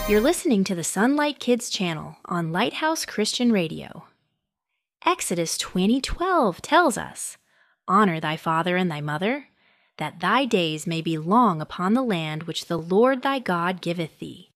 You're listening to the Sunlight Kids channel on Lighthouse Christian Radio. Exodus 20:12 tells us, "Honor thy father and thy mother, that thy days may be long upon the land which the Lord thy God giveth thee.